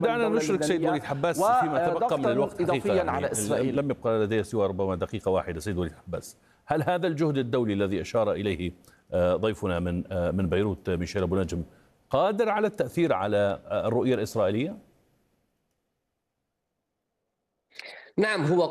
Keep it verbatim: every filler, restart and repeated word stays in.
دعنا نشرك سيد وليد حباس فيما تبقى من الوقت إضافيا يعني على إسرائيل. لم يبقى لدي سوى ربما دقيقة واحدة. سيد وليد حباس، هل هذا الجهد الدولي الذي أشار إليه ضيفنا من من بيروت ميشيل أبو نجم قادر على التأثير على الرؤية الإسرائيلية؟ نعم، هو